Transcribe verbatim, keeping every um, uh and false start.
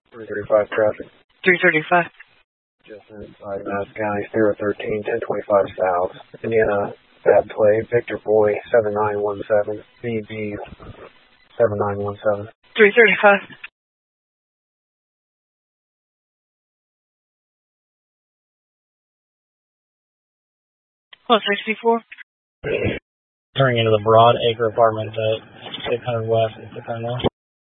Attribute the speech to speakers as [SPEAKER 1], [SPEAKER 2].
[SPEAKER 1] three thirty-five traffic.
[SPEAKER 2] three thirty-five.
[SPEAKER 1] Just inside Madison County, zero thirteen, ten twenty-five south. Indiana, bad play, Victor Boy, seven nine one seven, V B, seven nine one seven.
[SPEAKER 2] three thirty-five. one sixty-four.
[SPEAKER 3] Turning into the Broad Acre apartment at six hundred west and six hundred north.